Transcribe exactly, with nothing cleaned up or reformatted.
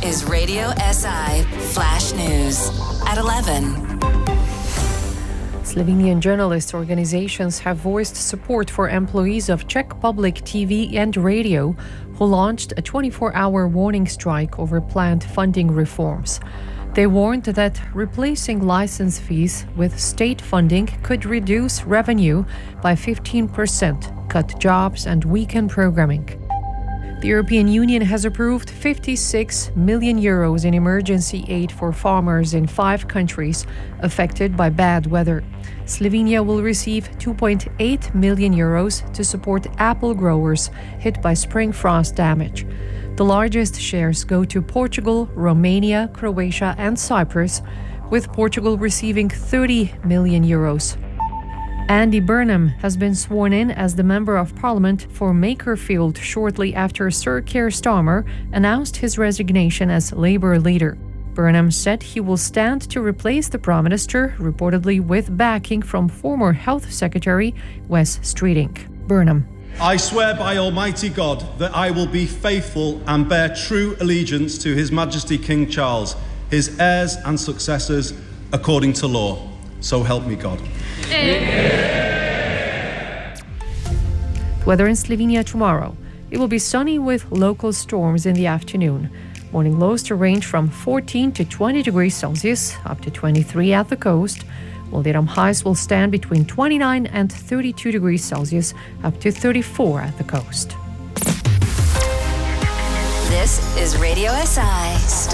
is Radio S I Flash News at eleven. Slovenian journalist organizations have voiced support for employees of Czech Public T V and Radio who launched a twenty-four hour warning strike over planned funding reforms. They warned that replacing license fees with state funding could reduce revenue by fifteen percent, cut jobs and weaken programming. The European Union has approved fifty-six million euros in emergency aid for farmers in five countries affected by bad weather. Slovenia will receive two point eight million euros to support apple growers hit by spring frost damage. The largest shares go to Portugal, Romania, Croatia and Cyprus, with Portugal receiving thirty million euros. Andy Burnham has been sworn in as the Member of Parliament for Makerfield shortly after Sir Keir Starmer announced his resignation as Labour leader. Burnham said he will stand to replace the Prime Minister, reportedly with backing from former Health Secretary Wes Streeting. Burnham. I swear by Almighty God that I will be faithful and bear true allegiance to His Majesty King Charles, his heirs and successors, according to law. So help me God. Weather in Slovenia tomorrow. It will be sunny with local storms in the afternoon. Morning lows to range from fourteen to twenty degrees Celsius, up to twenty-three at the coast. While daytime highs will stand between twenty-nine and thirty-two degrees Celsius, up to thirty-four at the coast. This is Radio S I.